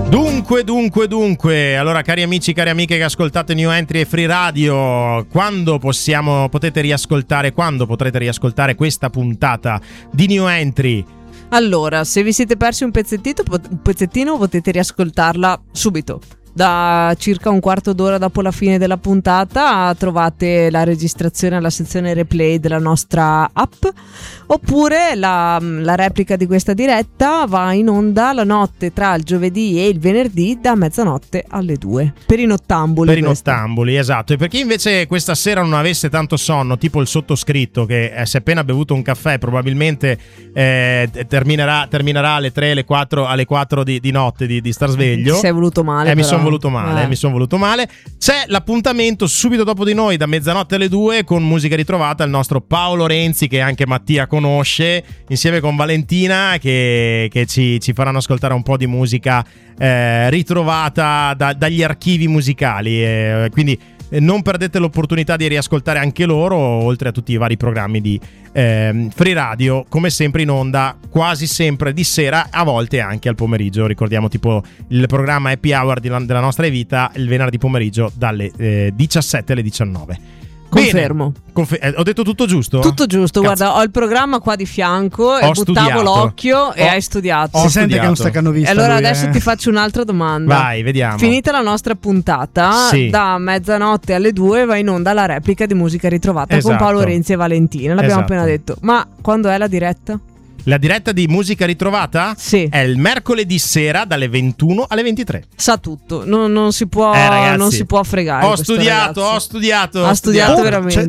Dunque, allora cari amici, cari amiche che ascoltate New Entry e Free Radio, quando potrete riascoltare questa puntata di New Entry? Allora, se vi siete persi un pezzettino potete riascoltarla subito. Da circa un quarto d'ora dopo la fine della puntata trovate la registrazione alla sezione replay della nostra app, oppure la replica di questa diretta va in onda la notte tra il giovedì e il venerdì da mezzanotte alle 2 per i nottambuli. Per i nottambuli, esatto. E per chi invece questa sera non avesse tanto sonno, tipo il sottoscritto che si è appena bevuto un caffè, probabilmente terminerà alle 3, alle 4 di notte di star sveglio. Ti sei voluto male, mi sono voluto male. C'è l'appuntamento subito dopo di noi da mezzanotte alle 2 con musica ritrovata, il nostro Paolo Renzi, che anche Mattia conosce, insieme con Valentina, che ci faranno ascoltare un po' di musica ritrovata dagli archivi musicali, quindi non perdete l'opportunità di riascoltare anche loro, oltre a tutti i vari programmi di Free Radio, come sempre in onda quasi sempre di sera, a volte anche al pomeriggio. Ricordiamo tipo il programma Happy Hour della nostra vita il venerdì pomeriggio dalle 17 alle 19. Confermo. Ho detto tutto giusto? Tutto giusto. Cazzo. Guarda, ho il programma qua di fianco e buttavo l'occhio e hai studiato. Si sente che è un staccanovista. E allora lui, adesso ti faccio un'altra domanda. Vai, vediamo. Finita la nostra puntata, sì, da mezzanotte alle 2 va in onda la replica di musica ritrovata, esatto, con Paolo Renzi e Valentina. L'abbiamo esatto, appena detto. Ma quando è la diretta? La diretta di musica ritrovata? Sì. È il mercoledì sera dalle 21 alle 23. Sa tutto, non si può, ragazzi, non si può fregare. Ho studiato Ha studiato veramente.